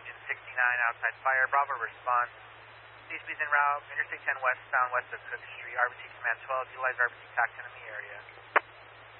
engine 69 outside fire. Bravo response. CSP's en route, Interstate 10 westbound west of Cook Street. RBC Command 12, utilize RBC TAC 10 in the area.